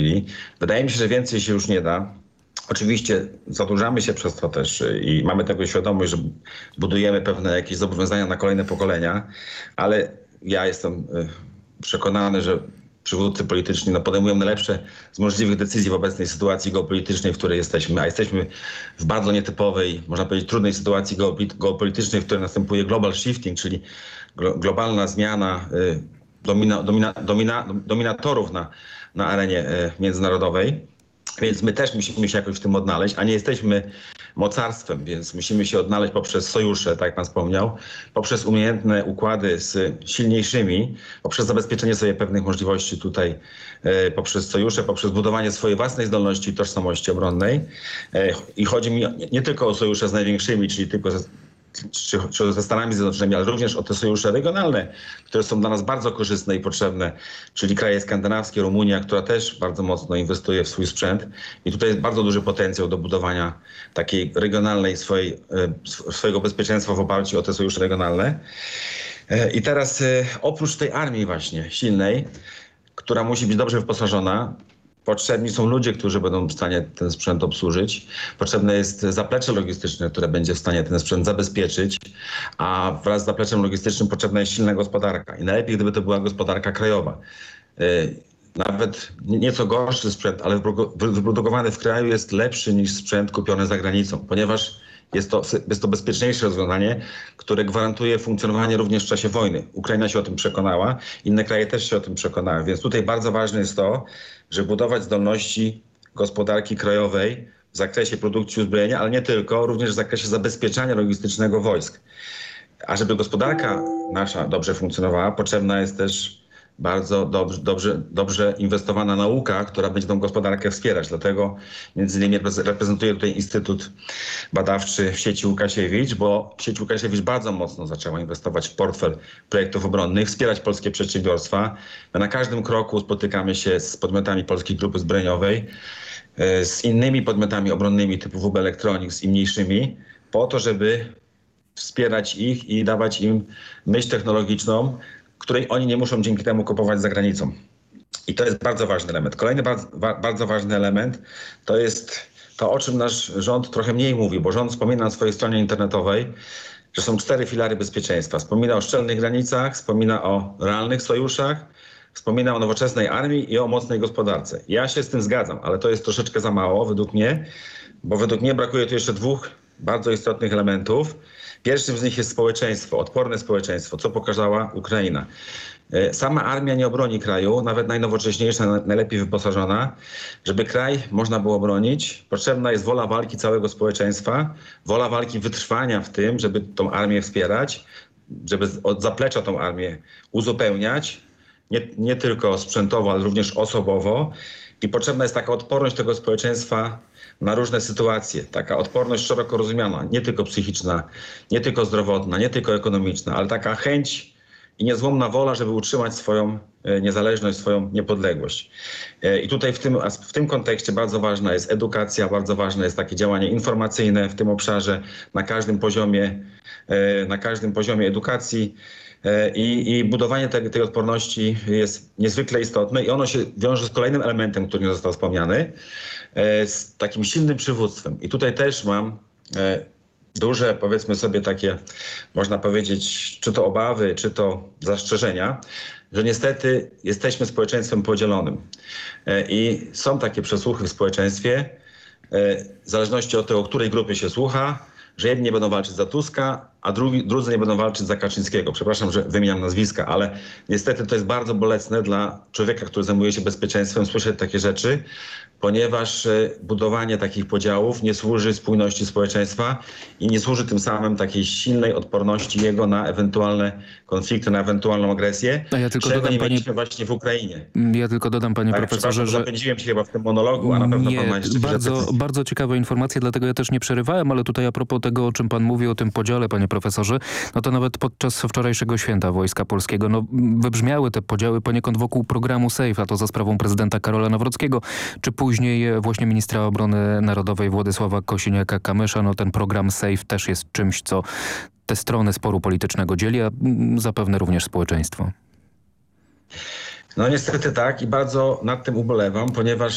chwili. Wydaje mi się, że więcej się już nie da. Oczywiście zadłużamy się przez to też i mamy tego świadomość, że budujemy pewne jakieś zobowiązania na kolejne pokolenia, ale ja jestem przekonany, że przywódcy polityczni podejmują najlepsze z możliwych decyzji w obecnej sytuacji geopolitycznej, w której jesteśmy. A jesteśmy w bardzo nietypowej, można powiedzieć, trudnej sytuacji geopolitycznej, w której następuje global shifting, czyli globalna zmiana dominatorów na arenie międzynarodowej. Więc my też musimy się jakoś w tym odnaleźć, a nie jesteśmy mocarstwem, więc musimy się odnaleźć poprzez sojusze, tak jak pan wspomniał, poprzez umiejętne układy z silniejszymi, poprzez zabezpieczenie sobie pewnych możliwości tutaj, poprzez sojusze, poprzez budowanie swojej własnej zdolności i tożsamości obronnej. I chodzi mi nie tylko o sojusze z największymi, czyli tylko czy ze Stanami Zjednoczonymi, ale również o te sojusze regionalne, które są dla nas bardzo korzystne i potrzebne, czyli kraje skandynawskie, Rumunia, która też bardzo mocno inwestuje w swój sprzęt. I tutaj jest bardzo duży potencjał do budowania takiej regionalnej swojego bezpieczeństwa w oparciu o te sojusze regionalne. I teraz oprócz tej armii właśnie silnej, która musi być dobrze wyposażona, potrzebni są ludzie, którzy będą w stanie ten sprzęt obsłużyć. Potrzebne jest zaplecze logistyczne, które będzie w stanie ten sprzęt zabezpieczyć, a wraz z zapleczem logistycznym potrzebna jest silna gospodarka. I najlepiej, gdyby to była gospodarka krajowa. Nawet nieco gorszy sprzęt, ale wyprodukowany w kraju jest lepszy niż sprzęt kupiony za granicą, ponieważ jest to bezpieczniejsze rozwiązanie, które gwarantuje funkcjonowanie również w czasie wojny. Ukraina się o tym przekonała, inne kraje też się o tym przekonały. Więc tutaj bardzo ważne jest to, żeby budować zdolności gospodarki krajowej w zakresie produkcji uzbrojenia, ale nie tylko, również w zakresie zabezpieczania logistycznego wojsk. A żeby gospodarka nasza dobrze funkcjonowała, potrzebna jest też bardzo dobrze inwestowana nauka, która będzie tą gospodarkę wspierać. Dlatego między innymi reprezentuję tutaj Instytut Badawczy w sieci Łukasiewicz, bo sieć Łukasiewicz bardzo mocno zaczęła inwestować w portfel projektów obronnych, wspierać polskie przedsiębiorstwa. My na każdym kroku spotykamy się z podmiotami Polskiej Grupy Zbrojeniowej, z innymi podmiotami obronnymi typu WB Electronics i mniejszymi, po to, żeby wspierać ich i dawać im myśl technologiczną, której oni nie muszą dzięki temu kupować za granicą. I to jest bardzo ważny element. Kolejny bardzo ważny element to jest to, o czym nasz rząd trochę mniej mówi, bo rząd wspomina na swojej stronie internetowej, że są 4 filary bezpieczeństwa. Wspomina o szczelnych granicach, wspomina o realnych sojuszach, wspomina o nowoczesnej armii i o mocnej gospodarce. Ja się z tym zgadzam, ale to jest troszeczkę za mało według mnie, bo według mnie brakuje tu jeszcze 2 bardzo istotnych elementów. Pierwszym z nich jest społeczeństwo, odporne społeczeństwo, co pokazała Ukraina. Sama armia nie obroni kraju, nawet najnowocześniejsza, najlepiej wyposażona. Żeby kraj można było bronić, potrzebna jest wola walki całego społeczeństwa, wola walki wytrwania w tym, żeby tą armię wspierać, żeby od zaplecza tą armię uzupełniać, nie tylko sprzętowo, ale również osobowo. I potrzebna jest taka odporność tego społeczeństwa na różne sytuacje. Taka odporność szeroko rozumiana, nie tylko psychiczna, nie tylko zdrowotna, nie tylko ekonomiczna, ale taka chęć i niezłomna wola, żeby utrzymać swoją niezależność, swoją niepodległość. I tutaj w tym kontekście bardzo ważna jest edukacja, bardzo ważne jest takie działanie informacyjne w tym obszarze na każdym poziomie edukacji. I budowanie tej odporności jest niezwykle istotne i ono się wiąże z kolejnym elementem, który nie został wspomniany, z takim silnym przywództwem. I tutaj też mam duże, powiedzmy sobie takie, można powiedzieć, czy to obawy, czy to zastrzeżenia, że niestety jesteśmy społeczeństwem podzielonym. I są takie przesłuchy w społeczeństwie, w zależności od tego, o której grupie się słucha, że jedni nie będą walczyć za Tuska, a drudzy nie będą walczyć za Kaczyńskiego. Przepraszam, że wymieniam nazwiska, ale niestety to jest bardzo bolesne dla człowieka, który zajmuje się bezpieczeństwem, słyszeć takie rzeczy, ponieważ budowanie takich podziałów nie służy spójności społeczeństwa i nie służy tym samym takiej silnej odporności jego na ewentualne konflikty, na ewentualną agresję. A ja tylko czego dodam, nie mieliśmy właśnie w Ukrainie. Ja tylko dodam, panie profesorze, że zapędziłem się chyba w tym monologu, a na pewno pan ma jeszcze bardzo ciekawe informacje, dlatego ja też nie przerywałem, ale tutaj a propos tego, o czym pan mówi, o tym podziale, panie profesorze, no to nawet podczas wczorajszego święta Wojska Polskiego, wybrzmiały te podziały poniekąd wokół programu SAFE, a to za sprawą prezydenta Karola Nawrockiego, czy później właśnie ministra obrony narodowej Władysława Kosiniaka-Kamysza. Ten program SAFE też jest czymś, co te strony sporu politycznego dzieli, a zapewne również społeczeństwo. No niestety tak i bardzo nad tym ubolewam, ponieważ